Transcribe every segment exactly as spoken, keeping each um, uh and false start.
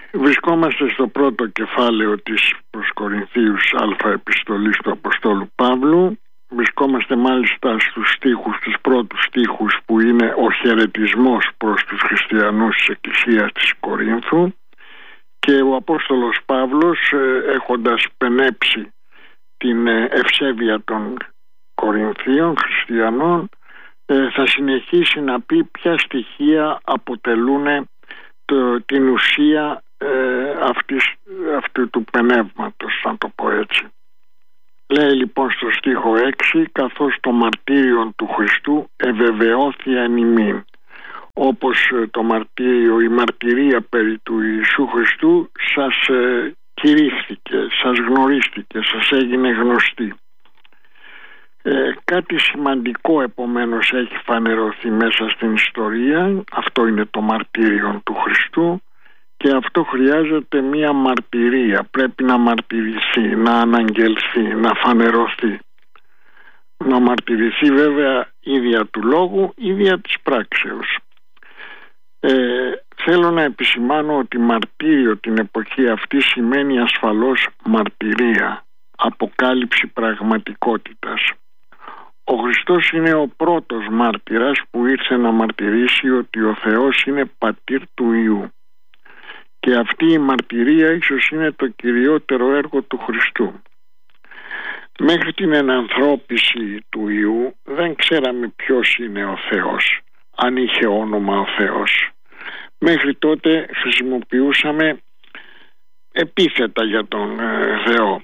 Βρισκόμαστε στο πρώτο κεφάλαιο της προς Κορινθίους Α επιστολής του Αποστόλου Παύλου. Βρισκόμαστε μάλιστα στους στίχους, τους πρώτους στίχους, που είναι ο χαιρετισμός προς τους χριστιανούς της Εκκλησίας της Κορίνθου, και ο Απόστολος Παύλος, έχοντας πενέψει την ευσέβεια των Κορινθίων χριστιανών, θα συνεχίσει να πει ποια στοιχεία αποτελούν το, την ουσία ε, αυτής, αυτού του πνεύματος, να το πω έτσι. Λέει λοιπόν στο στίχο έξι, καθώς το μαρτύριον του Χριστού εβεβαιώθη εν ημίν. Όπως το μαρτύριο, η μαρτυρία περί του Ιησού Χριστού σας ε, κηρύχθηκε, σας γνωρίστηκε, σας έγινε γνωστή. Ε, κάτι σημαντικό επομένως έχει φανερωθεί μέσα στην ιστορία. Αυτό είναι το μαρτύριο του Χριστού, και αυτό χρειάζεται μία μαρτυρία. Πρέπει να μαρτυρηθεί, να αναγγελθεί, να φανερωθεί. Να μαρτυρηθεί βέβαια ίδια του λόγου, ίδια της πράξεως. Ε, θέλω να επισημάνω ότι μαρτύριο την εποχή αυτή σημαίνει ασφαλώς μαρτυρία, αποκάλυψη πραγματικότητας. Ο Χριστός είναι ο πρώτος μάρτυρας που ήρθε να μαρτυρήσει ότι ο Θεός είναι πατήρ του Υιού, και αυτή η μαρτυρία ίσως είναι το κυριότερο έργο του Χριστού. Μέχρι την ενανθρώπιση του Υιού δεν ξέραμε ποιος είναι ο Θεός, αν είχε όνομα ο Θεός. Μέχρι τότε χρησιμοποιούσαμε επίθετα για τον ε, Θεό.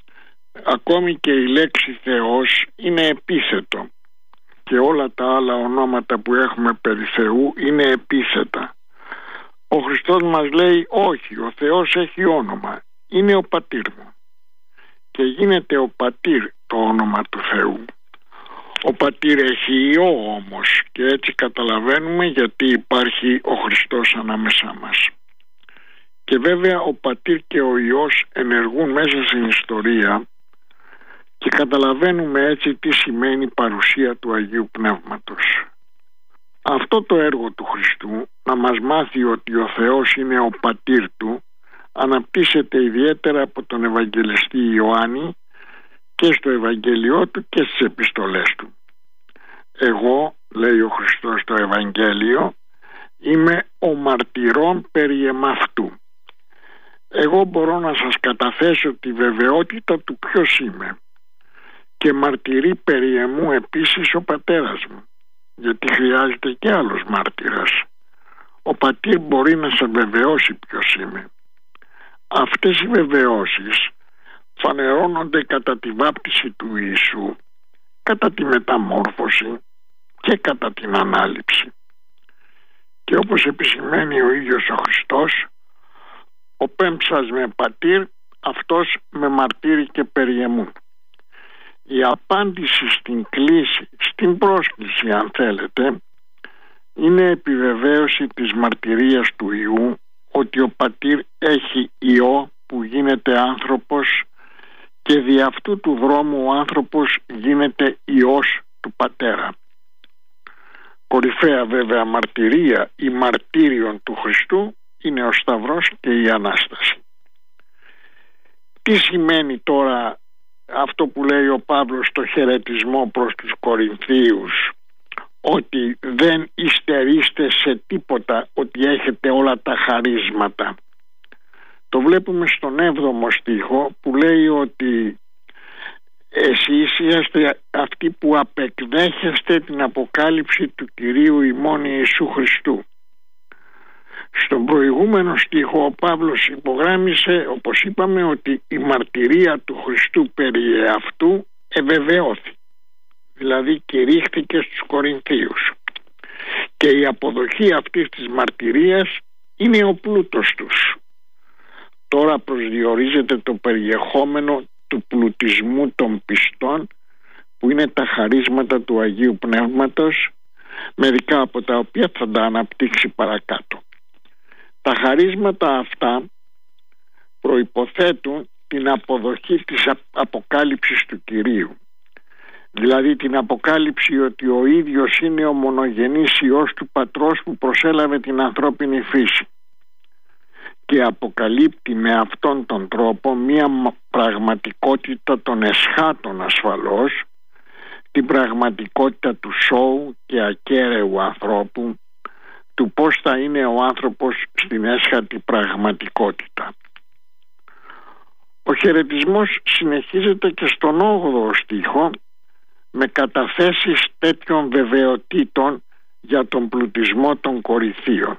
Ακόμη και η λέξη Θεός είναι επίθετο, και όλα τα άλλα ονόματα που έχουμε περί Θεού είναι επίθετα. Ο Χριστός μας λέει όχι, ο Θεός έχει όνομα, είναι ο πατήρ μου, και γίνεται ο πατήρ το όνομα του Θεού. Ο πατήρ έχει Υιό όμως, και έτσι καταλαβαίνουμε γιατί υπάρχει ο Χριστός ανάμεσά μας. Και βέβαια ο πατήρ και ο Υιός ενεργούν μέσα στην ιστορία, και καταλαβαίνουμε έτσι τι σημαίνει παρουσία του Αγίου Πνεύματος. Αυτό το έργο του Χριστού, να μας μάθει ότι ο Θεός είναι ο πατήρ του, αναπτύσσεται ιδιαίτερα από τον Ευαγγελιστή Ιωάννη και στο Ευαγγέλιό του και στις επιστολές του. Εγώ, λέει ο Χριστός στο Ευαγγέλιο, είμαι ο μαρτυρών περί εμαυτού. Εγώ μπορώ να σας καταθέσω τη βεβαιότητα του ποιος είμαι, και μαρτυρεί περί εμού επίσης ο πατέρας μου, γιατί χρειάζεται και άλλος μάρτυρας. Ο πατήρ μπορεί να σε βεβαιώσει ποιος είμαι. Αυτές οι βεβαιώσεις φανερώνονται κατά τη βάπτιση του Ιησού, κατά τη μεταμόρφωση και κατά την ανάληψη. Και όπως επισημαίνει ο ίδιος ο Χριστός, ο πέμψας με πατήρ, αυτός με μαρτύρει και περί εμού. Η απάντηση στην κλίση, στην πρόσκληση αν θέλετε, είναι επιβεβαίωση της μαρτυρίας του Υιού ότι ο πατήρ έχει Υιό που γίνεται άνθρωπος, και δι' αυτού του δρόμου ο άνθρωπος γίνεται Υιός του Πατέρα. Κορυφαία βέβαια μαρτυρία ή μαρτύριον του Χριστού είναι ο Σταυρός και η Ανάσταση. Τι σημαίνει τώρα αυτό που λέει ο Παύλος στο χαιρετισμό προς τους Κορινθίους, ότι δεν υστερείστε σε τίποτα, ότι έχετε όλα τα χαρίσματα? Το βλέπουμε στον έβδομο στίχο που λέει ότι εσείς είσαστε αυτοί που απεκδέχεστε την αποκάλυψη του Κυρίου ημών Ιησού Χριστού. Στον προηγούμενο στίχο ο Παύλος υπογράμμισε, όπως είπαμε, ότι η μαρτυρία του Χριστού περί αυτού ευεβαιώθη, δηλαδή κηρύχθηκε στους Κορινθίους, και η αποδοχή αυτής της μαρτυρίας είναι ο πλούτος τους. Τώρα προσδιορίζεται το περιεχόμενο του πλουτισμού των πιστών, που είναι τα χαρίσματα του Αγίου Πνεύματος, μερικά από τα οποία θα τα αναπτύξει παρακάτω. Τα χαρίσματα αυτά προϋποθέτουν την αποδοχή της αποκάλυψης του Κυρίου, δηλαδή την αποκάλυψη ότι ο ίδιος είναι ο μονογενής Υιός του Πατρός που προσέλαβε την ανθρώπινη φύση, και αποκαλύπτει με αυτόν τον τρόπο μία πραγματικότητα των εσχάτων ασφαλώς, την πραγματικότητα του σόου και ακέραίου ανθρώπου, του πώς θα είναι ο άνθρωπος στην έσχατη πραγματικότητα. Ο χαιρετισμός συνεχίζεται και στον όγδοο στίχο με καταθέσεις τέτοιων βεβαιοτήτων για τον πλουτισμό των Κορινθίων,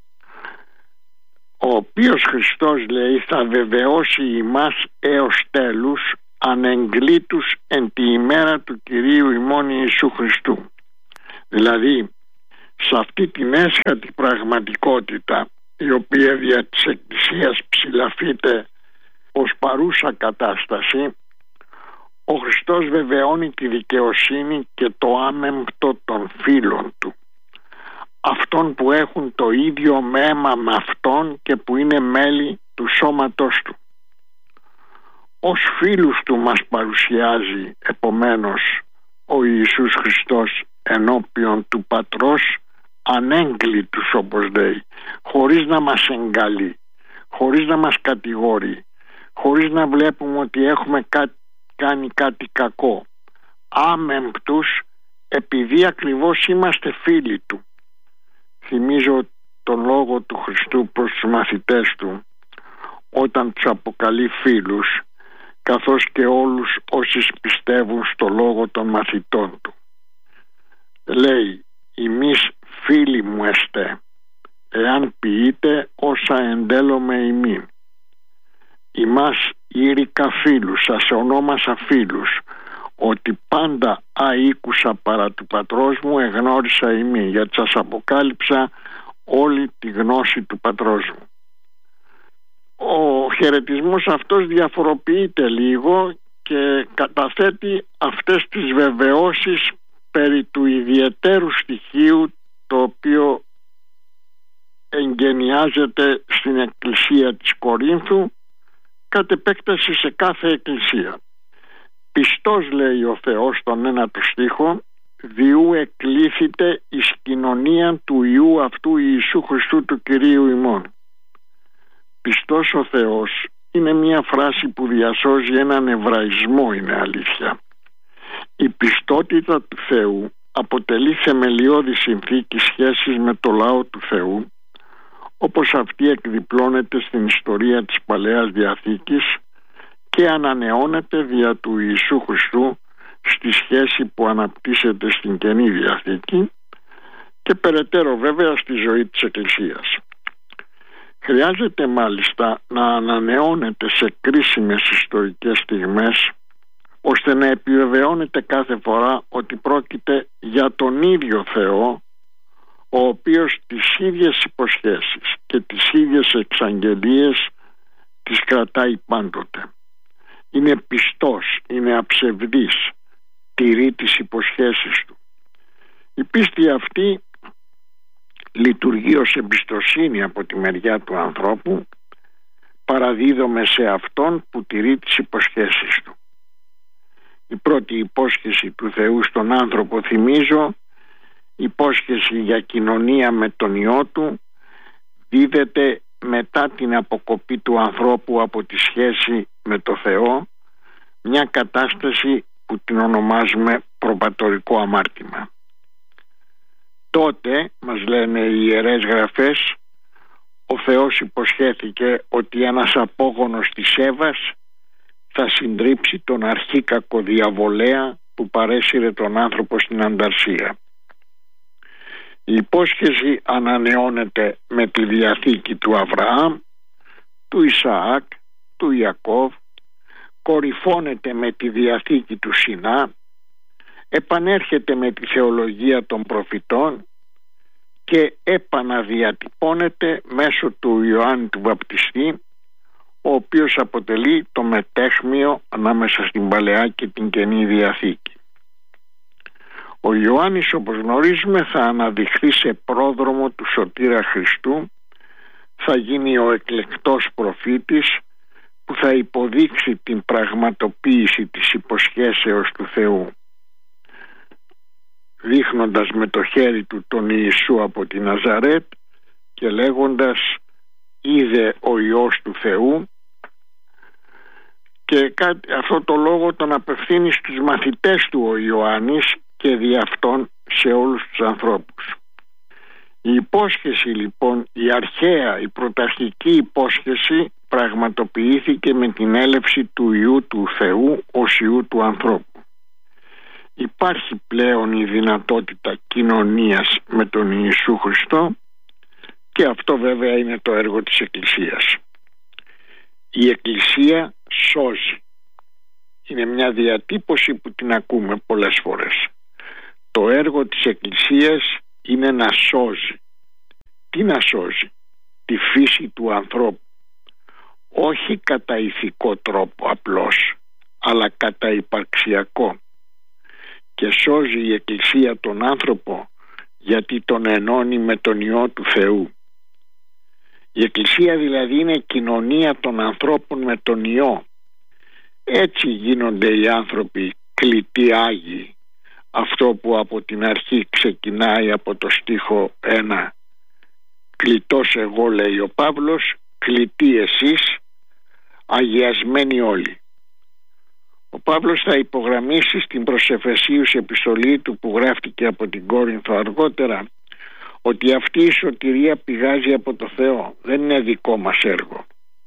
ο οποίος Χριστός, λέει, θα βεβαιώσει ημάς έως τέλους ανεγκλήτους εν τη ημέρα του Κυρίου ημών Ιησού Χριστού. Δηλαδή, σε αυτή την έσχατη πραγματικότητα, η οποία δια της Εκκλησίας ψηλαφείται ως παρούσα κατάσταση, ο Χριστός βεβαιώνει τη δικαιοσύνη και το άμεμπτο των φίλων του, αυτών που έχουν το ίδιο αίμα με αυτόν και που είναι μέλη του σώματός του. Ως φίλους του μας παρουσιάζει επομένως ο Ιησούς Χριστός ενώπιον του Πατρός, ανέγκλητους, όπως λέει, χωρίς να μας εγκαλεί, χωρίς να μας κατηγορεί, χωρίς να βλέπουμε ότι έχουμε κα... κάνει κάτι κακό, άμεμπτους, επειδή ακριβώς είμαστε φίλοι του. Θυμίζω τον λόγο του Χριστού προς τους μαθητές του όταν τους αποκαλεί φίλους, καθώς και όλους όσοι πιστεύουν στο λόγο των μαθητών του. Λέει, ημείς φίλοι μου εστέ, εάν ποιείτε όσα εντέλομαι ημίν. Ημάς ήρικα φίλους, σας ονόμασα φίλους, ότι πάντα αήκουσα παρά του Πατρός μου εγνώρισα ημί, γιατί σας αποκάλυψα όλη τη γνώση του Πατρός μου. Ο χαιρετισμός αυτός διαφοροποιείται λίγο και καταθέτει αυτές τις βεβαιώσεις περί του ιδιαιτέρου στοιχείου, το οποίο εγγενιάζεται στην Εκκλησία της Κορίνθου, κατ' επέκταση σε κάθε εκκλησία. Πιστός, λέει ο Θεός στον ένατο στίχο, διού εκλήθητε εις κοινωνία του Υιού αυτού Ιησού Χριστού του Κυρίου ημών. Πιστός ο Θεός είναι μια φράση που διασώζει έναν εβραϊσμό, είναι αλήθεια. Η πιστότητα του Θεού αποτελεί θεμελιώδη συνθήκη σχέσης με το λαό του Θεού, όπως αυτή εκδιπλώνεται στην ιστορία της Παλαιάς Διαθήκης και ανανεώνεται δια του Ιησού Χριστού στη σχέση που αναπτύσσεται στην Καινή Διαθήκη και περαιτέρω βέβαια στη ζωή της Εκκλησίας. Χρειάζεται μάλιστα να ανανεώνεται σε κρίσιμες ιστορικές στιγμές, ώστε να επιβεβαιώνεται κάθε φορά ότι πρόκειται για τον ίδιο Θεό, ο οποίος τις ίδιες υποσχέσεις και τις ίδιες εξαγγελίες τις κρατάει πάντοτε. Είναι πιστός, είναι αψευδής, τηρεί τις υποσχέσεις του. Η πίστη αυτή λειτουργεί ως εμπιστοσύνη από τη μεριά του ανθρώπου, παραδίδομαι σε αυτόν που τηρεί τις υποσχέσεις του. Η πρώτη υπόσχεση του Θεού στον άνθρωπο, θυμίζω, υπόσχεση για κοινωνία με τον Υιό του, δίδεται μετά την αποκοπή του ανθρώπου από τη σχέση με το Θεό, μια κατάσταση που την ονομάζουμε προπατορικό αμάρτημα. Τότε, μας λένε οι Ιερές Γραφές, ο Θεός υποσχέθηκε ότι ένας απόγονος της Εύας θα συντρίψει τον αρχίκακο διαβολέα που παρέσυρε τον άνθρωπο στην ανταρσία. Η υπόσχεση ανανεώνεται με τη διαθήκη του Αβραάμ, του Ισαάκ, του Ιακώβ, κορυφώνεται με τη διαθήκη του Σινά, επανέρχεται με τη θεολογία των προφητών και επαναδιατυπώνεται μέσω του Ιωάννη του Βαπτιστή, ο οποίος αποτελεί το μετέχμιο ανάμεσα στην Παλαιά και την Καινή Διαθήκη. Ο Ιωάννης, όπως γνωρίζουμε, θα αναδειχθεί σε πρόδρομο του Σωτήρα Χριστού, θα γίνει ο εκλεκτός προφήτης που θα υποδείξει την πραγματοποίηση της υποσχέσεως του Θεού, δείχνοντας με το χέρι του τον Ιησού από τη Ναζαρέτ και λέγοντας είδε ο Υιός του Θεού, και κάτι, αυτό το λόγο τον απευθύνει στους μαθητές του ο Ιωάννης και δι' αυτόν σε όλους τους ανθρώπους. Η υπόσχεση λοιπόν, η αρχαία, η πρωταρχική υπόσχεση πραγματοποιήθηκε με την έλευση του Υιού του Θεού ως Υιού του ανθρώπου. Υπάρχει πλέον η δυνατότητα κοινωνίας με τον Ιησού Χριστό, και αυτό βέβαια είναι το έργο της Εκκλησίας. Η Εκκλησία σώζει. Είναι μια διατύπωση που την ακούμε πολλές φορές. Το έργο της Εκκλησίας είναι να σώζει. Τι να σώζει? Τη φύση του ανθρώπου. Όχι κατά ηθικό τρόπο απλώς, αλλά κατά υπαρξιακό. Και σώζει η Εκκλησία τον άνθρωπο γιατί τον ενώνει με τον Υιό του Θεού. Η Εκκλησία δηλαδή είναι κοινωνία των ανθρώπων με τον Υιό. Έτσι γίνονται οι άνθρωποι κλητοί Άγιοι. Αυτό που από την αρχή ξεκινάει από το στίχο ένα. Κλητός εγώ, λέει ο Παύλος, κλητοί εσείς, αγιασμένοι όλοι. Ο Παύλος θα υπογραμμίσει στην προς Εφεσίους επιστολή του που γράφτηκε από την Κόρινθο αργότερα, ότι αυτή η σωτηρία πηγάζει από το Θεό, δεν είναι δικό μας έργο.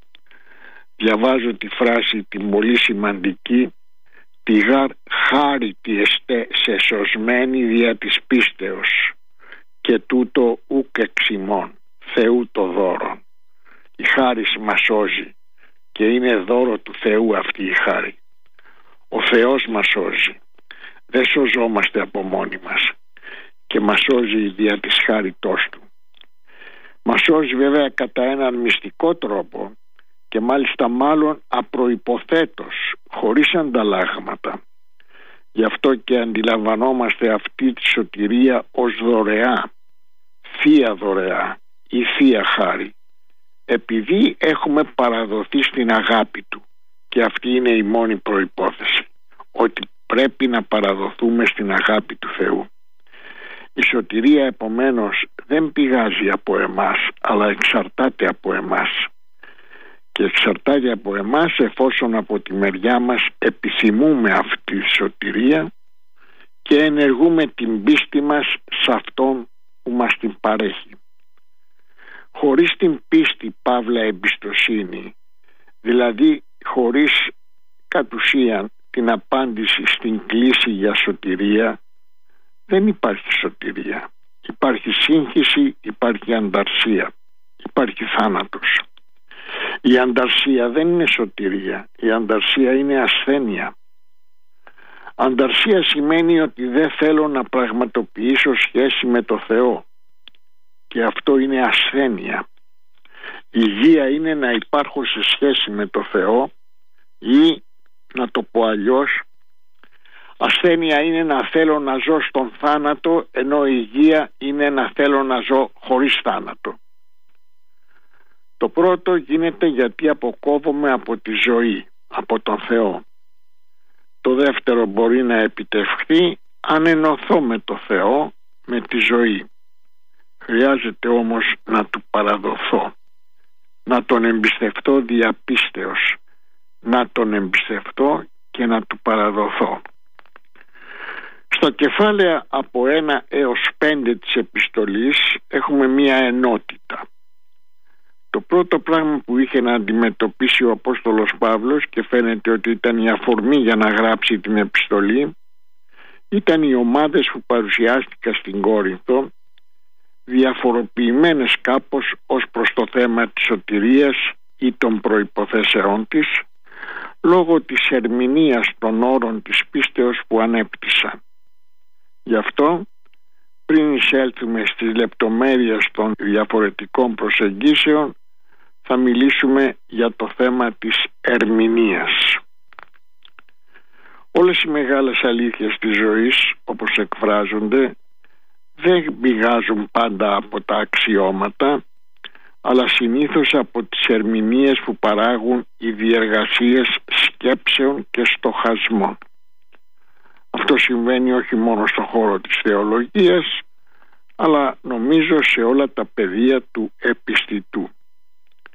Διαβάζω τη φράση την πολύ σημαντική, «Τη γαρ χάριτι εστέ σε σωσμένη δια της πίστεως και τούτο ουκ εξ ημών, Θεού το δώρον». Η χάρις μας σώζει και είναι δώρο του Θεού αυτή η χάρη. Ο Θεός μας σώζει. Δεν σωζόμαστε από μόνοι μας, και μας σώζει δια της χάριτός του. Μας σώζει βέβαια κατά έναν μυστικό τρόπο, και μάλιστα μάλλον απροϋποθέτως, χωρίς ανταλλάγματα. Γι' αυτό και αντιλαμβανόμαστε αυτή τη σωτηρία ως δωρεά, θεία δωρεά ή θεία χάρη, επειδή έχουμε παραδοθεί στην αγάπη του, και αυτή είναι η μόνη προϋπόθεση, ότι πρέπει να παραδοθούμε στην αγάπη του Θεού. Η σωτηρία επομένως δεν πηγάζει από εμάς, αλλά εξαρτάται από εμάς. Και εξαρτάται από εμάς εφόσον από τη μεριά μας επιθυμούμε αυτή τη σωτηρία και ενεργούμε την πίστη μας σε αυτόν που μας την παρέχει. Χωρίς την πίστη, παύλα εμπιστοσύνη, δηλαδή χωρίς κατ' ουσίαν την απάντηση στην κλήση για σωτηρία, δεν υπάρχει σωτηρία. Υπάρχει σύγχυση, υπάρχει ανταρσία, υπάρχει θάνατος. Η ανταρσία δεν είναι σωτηρία, η ανταρσία είναι ασθένεια. Ανταρσία σημαίνει ότι δεν θέλω να πραγματοποιήσω σχέση με το Θεό, και αυτό είναι ασθένεια. Υγεία είναι να υπάρχω σε σχέση με το Θεό, ή να το πω αλλιώς, ασθένεια είναι να θέλω να ζω στον θάνατο, ενώ υγεία είναι να θέλω να ζω χωρίς θάνατο. Το πρώτο γίνεται γιατί αποκόβομαι από τη ζωή, από τον Θεό. Το δεύτερο μπορεί να επιτευχθεί αν ενωθώ με το Θεό, με τη ζωή. Χρειάζεται όμως να του παραδοθώ, να τον εμπιστευτώ δια πίστεως, να τον εμπιστευτώ και να του παραδοθώ. Στο κεφάλαια από ένα έως πέντε της επιστολής έχουμε μία ενότητα. Το πρώτο πράγμα που είχε να αντιμετωπίσει ο Απόστολος Παύλος, και φαίνεται ότι ήταν η αφορμή για να γράψει την επιστολή, ήταν οι ομάδες που παρουσιάστηκαν στην Κόρινθο, διαφοροποιημένες κάπως ως προς το θέμα της σωτηρίας ή των προϋποθέσεών της, λόγω της ερμηνείας των όρων της πίστεως που ανέπτυσαν. Γι' αυτό, πριν εισέλθουμε στις λεπτομέρειες των διαφορετικών προσεγγίσεων, θα μιλήσουμε για το θέμα της ερμηνείας. Όλες οι μεγάλες αλήθειες της ζωής, όπως εκφράζονται, δεν πηγάζουν πάντα από τα αξιώματα, αλλά συνήθως από τις ερμηνείες που παράγουν οι διεργασίες σκέψεων και στοχασμών. Αυτό συμβαίνει όχι μόνο στον χώρο της θεολογίας, αλλά νομίζω σε όλα τα πεδία του επιστητού.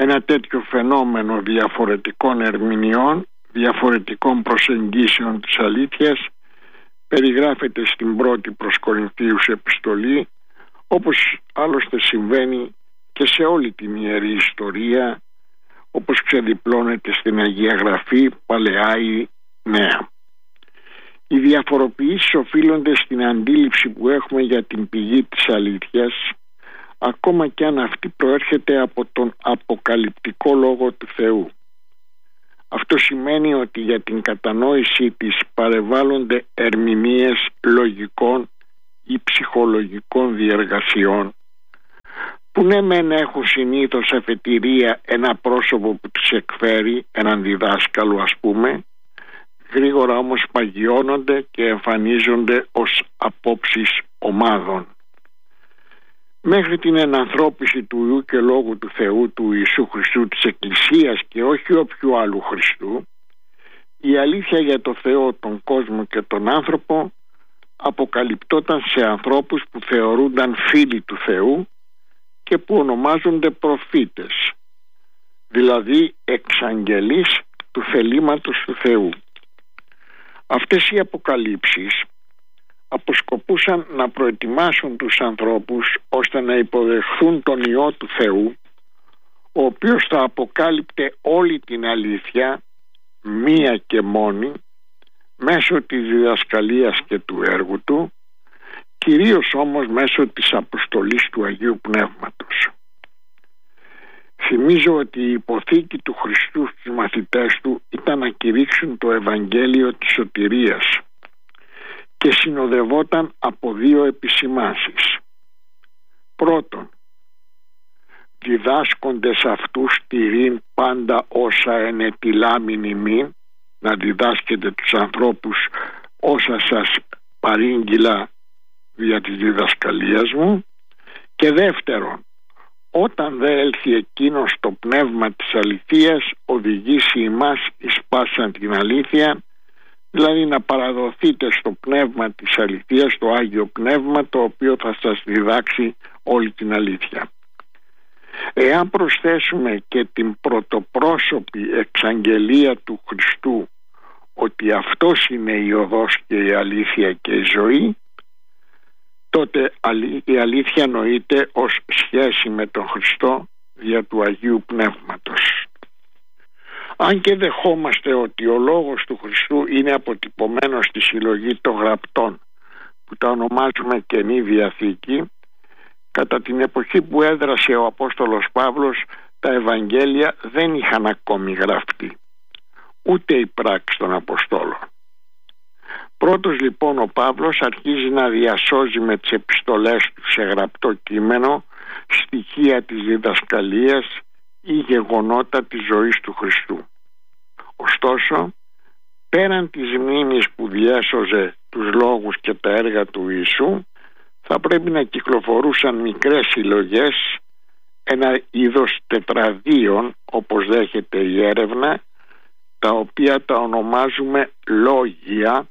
Ένα τέτοιο φαινόμενο διαφορετικών ερμηνεών, διαφορετικών προσεγγίσεων της αλήθειας περιγράφεται στην πρώτη προς Κορινθίους επιστολή, όπως άλλωστε συμβαίνει και σε όλη την Ιερή Ιστορία, όπως ξεδιπλώνεται στην Αγία Γραφή, παλαιά ή νέα. Οι διαφοροποιήσεις οφείλονται στην αντίληψη που έχουμε για την πηγή της αλήθειας, ακόμα και αν αυτή προέρχεται από τον αποκαλυπτικό λόγο του Θεού. Αυτό σημαίνει ότι για την κατανόησή της παρεβάλλονται ερμηνείες λογικών ή ψυχολογικών διεργασιών, που ναι μεν έχουν συνήθως αφετηρία ένα πρόσωπο που τις εκφέρει, έναν διδάσκαλο ας πούμε, γρήγορα όμως παγιώνονται και εμφανίζονται ως απόψεις ομάδων. Μέχρι την ενανθρώπιση του Υιού και Λόγου του Θεού, του Ιησού Χριστού, της Εκκλησίας και όχι όποιου άλλου Χριστού, η αλήθεια για το Θεό, τον κόσμο και τον άνθρωπο αποκαλυπτόταν σε ανθρώπους που θεωρούνταν φίλοι του Θεού και που ονομάζονται προφήτες, δηλαδή εξαγγελείς του θελήματος του Θεού. Αυτές οι αποκαλύψεις αποσκοπούσαν να προετοιμάσουν τους ανθρώπους ώστε να υποδεχθούν τον Υιό του Θεού, ο οποίος θα αποκάλυπτε όλη την αλήθεια μία και μόνη μέσω της διδασκαλίας και του έργου του, κυρίως όμως μέσω της αποστολής του Αγίου Πνεύματος. Θυμίζω ότι η υποθήκη του Χριστού στους μαθητές του ήταν να κηρύξουν το Ευαγγέλιο της σωτηρίας και συνοδευόταν από δύο επισημάνσεις. Πρώτον, διδάσκοντες αυτούς τηρήν πάντα όσα ενετιλάμην ημίν, να διδάσκετε τους ανθρώπους όσα σας παρήγγειλα δια της διδασκαλίας μου. Και δεύτερον, όταν δε έλθει εκείνος το πνεύμα της αληθείας, οδηγήσει ημάς εις πάσαν την αλήθεια, δηλαδή να παραδοθείτε στο πνεύμα της αληθείας, το Άγιο Πνεύμα, το οποίο θα σας διδάξει όλη την αλήθεια. Εάν προσθέσουμε και την πρωτοπρόσωπη εξαγγελία του Χριστού, ότι αυτός είναι η οδός και η αλήθεια και η ζωή, τότε η αλήθεια νοείται ως σχέση με τον Χριστό δια του Αγίου Πνεύματος. Αν και δεχόμαστε ότι ο λόγος του Χριστού είναι αποτυπωμένος στη συλλογή των γραπτών, που τα ονομάζουμε Καινή Διαθήκη, κατά την εποχή που έδρασε ο Απόστολος Παύλος, τα Ευαγγέλια δεν είχαν ακόμη γραφτεί, ούτε οι πράξεις των Αποστόλων. Πρώτος λοιπόν ο Παύλος αρχίζει να διασώζει με τις επιστολές του σε γραπτό κείμενο στοιχεία της διδασκαλίας ή γεγονότα της ζωής του Χριστού. Ωστόσο, πέραν της μνήμης που διέσωζε τους λόγους και τα έργα του Ιησού, θα πρέπει να κυκλοφορούσαν μικρές συλλογές, ένα είδος τετραδίων, όπως δέχεται η έρευνα, τα οποία τα ονομάζουμε λόγια,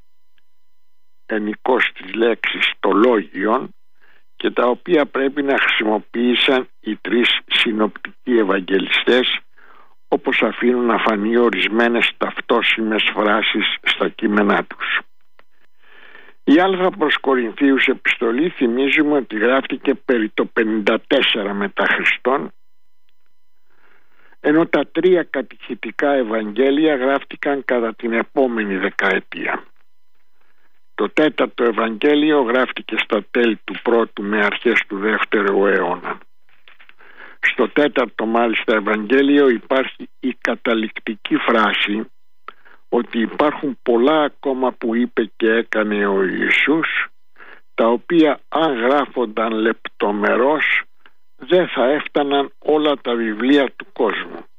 ενικός της λέξης το λόγιον, και τα οποία πρέπει να χρησιμοποίησαν οι τρεις συνοπτικοί Ευαγγελιστές, όπως αφήνουν να φανεί ορισμένες ταυτόσιμες φράσεις στα κείμενά τους. Η Α προς Κορινθίους επιστολή θυμίζουμε ότι γράφτηκε περί το πενήντα τέσσερα μετά Χριστόν, ενώ τα τρία κατηχητικά Ευαγγέλια γράφτηκαν κατά την επόμενη δεκαετία. Το τέταρτο Ευαγγέλιο γράφτηκε στα τέλη του πρώτου με αρχές του δεύτερου αιώνα. Στο τέταρτο μάλιστα Ευαγγέλιο υπάρχει η καταληκτική φράση ότι υπάρχουν πολλά ακόμα που είπε και έκανε ο Ιησούς, τα οποία αν γράφονταν λεπτομερώς δεν θα έφταναν όλα τα βιβλία του κόσμου.